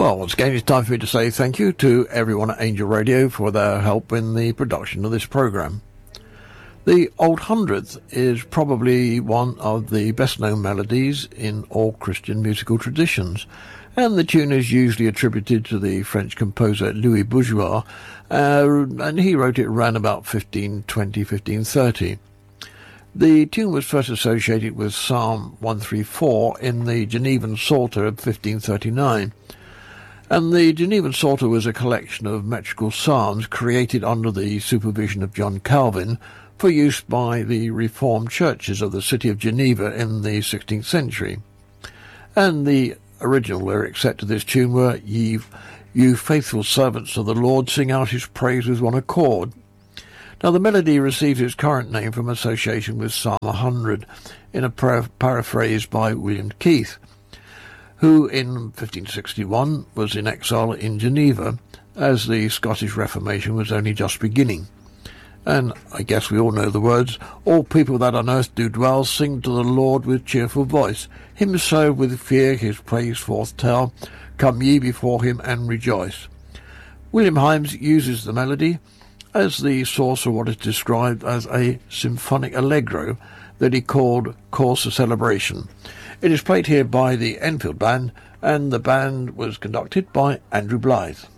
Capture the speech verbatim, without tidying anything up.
Well, once again, it's time for me to say thank you to everyone at Angel Radio for their help in the production of this programme. The Old Hundredth is probably one of the best-known melodies in all Christian musical traditions, and the tune is usually attributed to the French composer Louis Bourgeois, uh, and he wrote it around about fifteen twenty, fifteen thirty. The tune was first associated with Psalm one thirty-four in the Genevan Psalter of fifteen thirty-nine, and the Genevan Psalter was a collection of metrical psalms created under the supervision of John Calvin for use by the Reformed churches of the city of Geneva in the sixteenth century. And the original lyrics set to this tune were, Ye, you faithful servants of the Lord, sing out his praise with one accord. Now, the melody receives its current name from association with Psalm one hundred, in a para- paraphrase by William Keith, who in fifteen sixty-one was in exile in Geneva, as the Scottish Reformation was only just beginning. And I guess we all know the words, all people that on earth do dwell, sing to the Lord with cheerful voice. Him so with fear his praise forth tell, come ye before him and rejoice. William Hymes uses the melody as the source of what is described as a symphonic allegro that he called Course of Celebration. It is played here by the Enfield Band, and the band was conducted by Andrew Blythe.